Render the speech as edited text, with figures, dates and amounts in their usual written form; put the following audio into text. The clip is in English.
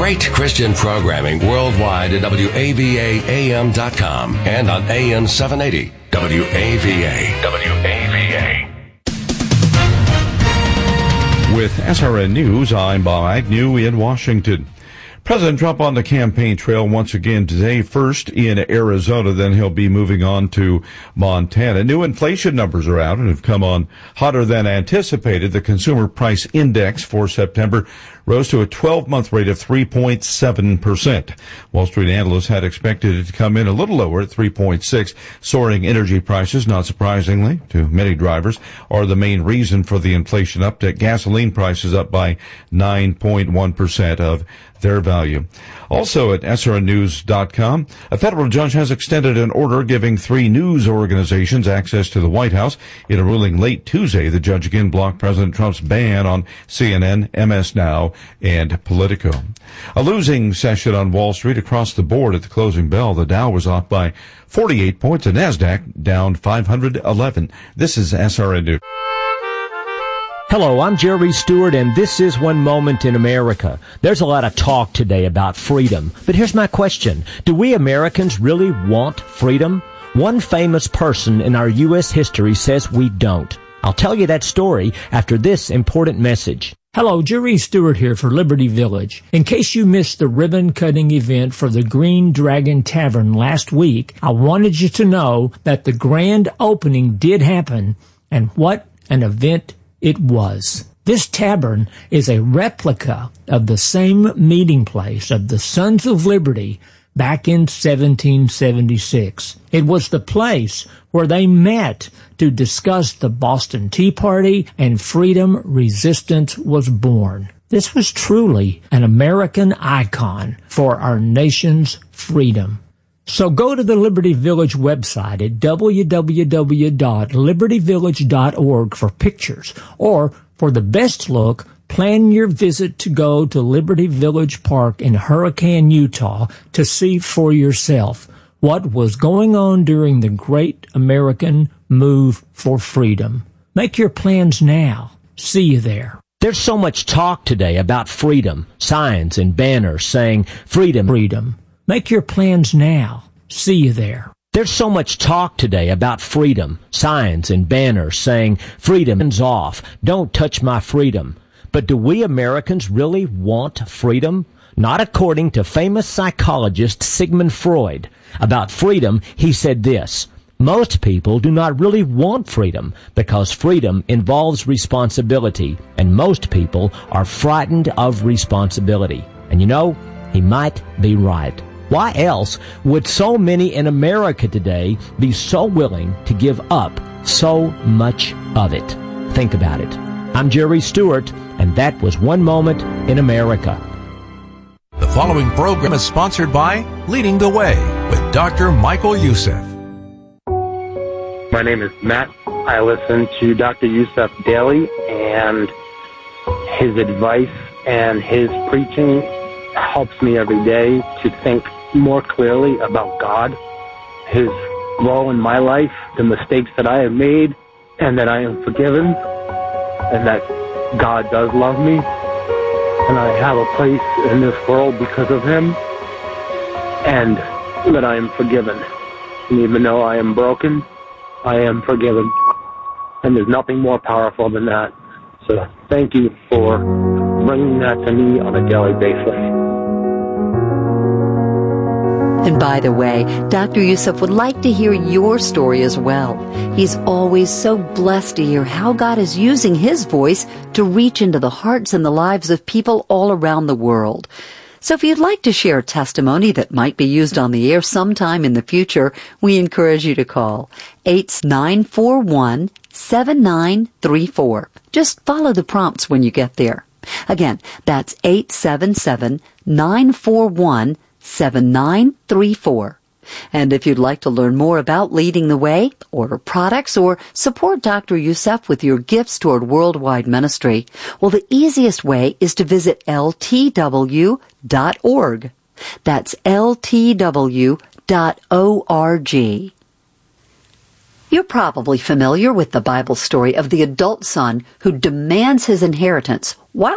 Great Christian programming worldwide at WAVAAM.com and on AM 780 WAVA. WAVA. With SRN News, I'm Bob Agnew in Washington. President Trump on the campaign trail once again today, first in Arizona, then he'll be moving on to Montana. New inflation numbers are out and have come on hotter than anticipated. The Consumer Price Index for September rose to a 12-month rate of 3.7%. Wall Street analysts had expected it to come in a little lower at 3.6. Soaring energy prices, not surprisingly to many drivers, are the main reason for the inflation uptick. Gasoline prices up by 9.1% of their value. Also at srnnews.com, a federal judge has extended an order giving 3 news organizations access to the White House. In a ruling late Tuesday, the judge again blocked President Trump's ban on CNN, MS Now, and Politico. A losing session on Wall Street across the board at the closing bell. The Dow was off by 48 points. The NASDAQ down 511. This is SRN News. Hello, I'm Jerry Stewart, and this is One Moment in America. There's a lot of talk today about freedom, but here's my question. Do we Americans really want freedom? One famous person in our U.S. history says we don't. I'll tell you that story after this important message. Hello, Jerry Stewart here for Liberty Village. In case you missed the ribbon-cutting event for the Green Dragon Tavern last week, I wanted you to know that the grand opening did happen, and what an event it was. This tavern is a replica of the same meeting place of the Sons of Liberty back in 1776. It was the place where they met to discuss the Boston Tea Party, and freedom resistance was born. This was truly an American icon for our nation's freedom. So go to the Liberty Village website at www.libertyvillage.org for pictures, or for the best look, plan your visit to go to Liberty Village Park in Hurricane, Utah to see for yourself what was going on during the great American move for freedom. Make your plans now. See you there. There's so much talk today about freedom, signs and banners saying freedom, freedom. Make your plans now. See you there. There's so much talk today about freedom, signs and banners saying freedom's off, don't touch my freedom. But do we Americans really want freedom? Not according to famous psychologist Sigmund Freud. About freedom, he said this: most people do not really want freedom because freedom involves responsibility, and most people are frightened of responsibility. And you know, he might be right. Why else would so many in America today be so willing to give up so much of it? Think about it. I'm Jerry Stewart, and that was One Moment in America. The following program is sponsored by Leading the Way with Dr. Michael Youssef. My name is Matt. I listen to Dr. Youssef daily, and his advice and his preaching helps me every day to think more clearly about God, his role in my life, the mistakes that I have made, and that I am forgiven, and that God does love me, and I have a place in this world because of him, and that I am forgiven. And even though I am broken, I am forgiven. And there's nothing more powerful than that. So thank you for bringing that to me on a daily basis. And by the way, Dr. Youssef would like to hear your story as well. He's always so blessed to hear how God is using his voice to reach into the hearts and the lives of people all around the world. So if you'd like to share a testimony that might be used on the air sometime in the future, we encourage you to call 8-941-7934. Just follow the prompts when you get there. Again, that's 877-941-7934. And if you'd like to learn more about Leading the Way, order products, or support Dr. Youssef with your gifts toward worldwide ministry, well, the easiest way is to visit ltw.org. That's ltw.org. You're probably familiar with the Bible story of the adult son who demands his inheritance